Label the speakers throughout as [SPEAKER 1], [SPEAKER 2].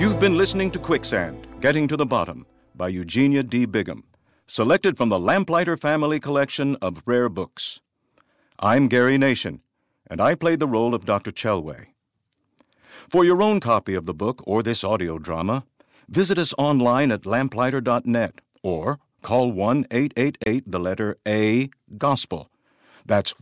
[SPEAKER 1] You've been listening to Quicksand, Getting to the Bottom by Eugenia D. Bigham, selected from the Lamplighter Family Collection of Rare Books. I'm Gary Nation, and I played the role of Dr. Chelway. For your own copy of the book or this audio drama, visit us online at lamplighter.net or call 1-888-A-GOSPEL. That's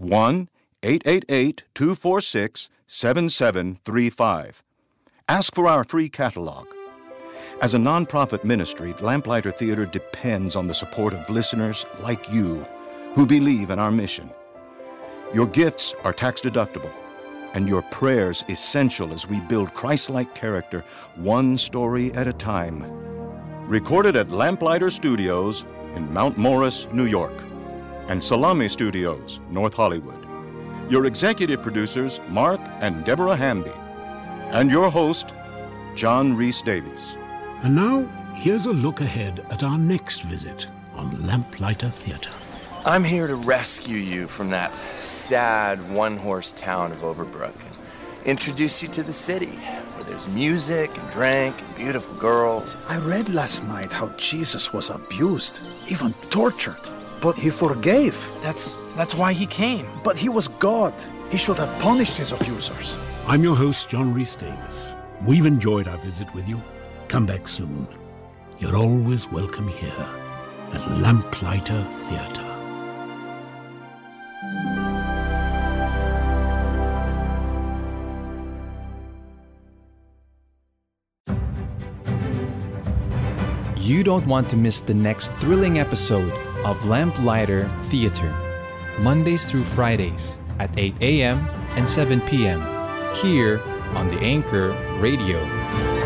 [SPEAKER 1] 1-888-246-7735. Ask for our free catalog. As a nonprofit ministry, Lamplighter Theater depends on the support of listeners like you who believe in our mission. Your gifts are tax-deductible, and your prayers essential as we build Christ-like character one story at a time. Recorded at Lamplighter Studios in Mount Morris, New York, and Salami Studios, North Hollywood. Your executive producers, Mark and Deborah Hamby, and your host, John Rhys Davies.
[SPEAKER 2] And now, here's a look ahead at our next visit on Lamplighter Theater.
[SPEAKER 3] I'm here to rescue you from that sad one-horse town of Overbrook and introduce you to the city, where there's music and drink and beautiful girls.
[SPEAKER 4] I read last night how Jesus was abused, even tortured, but he forgave.
[SPEAKER 5] That's why he came.
[SPEAKER 4] But he was God. He should have punished his abusers.
[SPEAKER 2] I'm your host, John Rhys Davies. We've enjoyed our visit with you. Come back soon. You're always welcome here at Lamplighter Theater.
[SPEAKER 6] You don't want to miss the next thrilling episode of Lamplighter Theater, Mondays through Fridays at 8 a.m. and 7 p.m. here on the Anchor Radio.